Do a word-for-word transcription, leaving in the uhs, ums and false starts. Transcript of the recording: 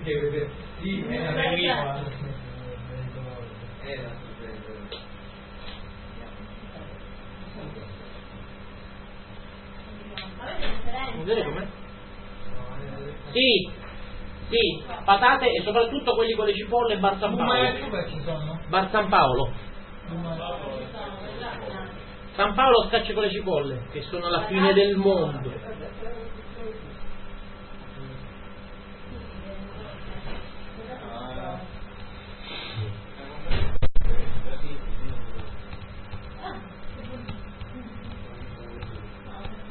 Perché sì, è una bellissima. Vedete com'è? Sì, sì, patate e soprattutto quelli con le cipolle e Bar San Paolo. Bar San Paolo. San Paolo scaccia con le cipolle, che sono la fine del mondo.